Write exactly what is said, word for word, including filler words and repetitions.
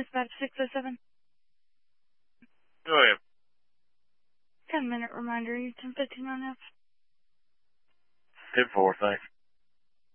Dispatch six oh seven. Go ahead. ten minute reminder, you ten fifteen on F. ten four, thanks.